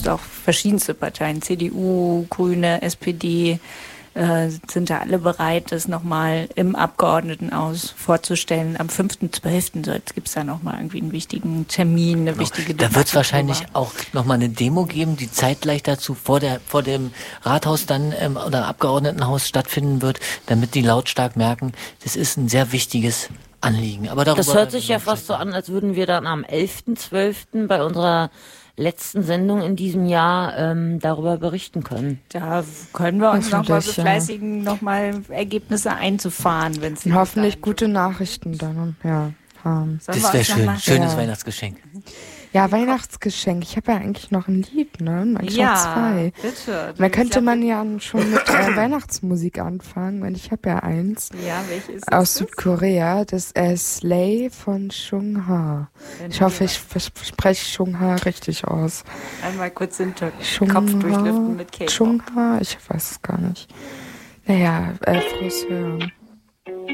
gibt auch verschiedenste Parteien, CDU, Grüne, SPD, sind da alle bereit, das nochmal im Abgeordnetenhaus vorzustellen. Am 5.12. gibt es da nochmal irgendwie einen wichtigen Termin, eine wichtige Debatte. Da wird es wahrscheinlich auch nochmal eine Demo geben, die zeitgleich dazu vor dem Rathaus dann oder Abgeordnetenhaus stattfinden wird, damit die lautstark merken, das ist ein sehr wichtiges Anliegen. Aber darüber das hört sich ja fast so an, als würden wir dann am 11.12. bei unserer letzten Sendung in diesem Jahr darüber berichten können. Da können wir uns nochmal befleißigen, nochmal Ergebnisse einzufahren, wenn es hoffentlich gute Nachrichten dann haben. Das wäre schön. Schönes Weihnachtsgeschenk. Ja, Weihnachtsgeschenk. Ich habe ja eigentlich noch ein Lied, ne? Ich habe zwei. Bitte. Da könnte man ja schon mit Weihnachtsmusik anfangen, weil ich habe ja eins. Ja, welches ist das? Aus Südkorea. Das ist Slay von Chung Ha. Ich hoffe, ich spreche Chung Ha richtig aus. Einmal kurz den Kopf durchlüften mit K-Pop. Chung Ha? Ich weiß es gar nicht. Naja, frohes Hören.